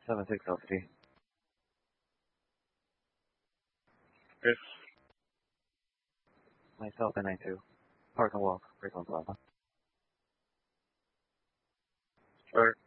7603. Chris. Myself and 92. Park and Walk, Franklin Plaza. Start.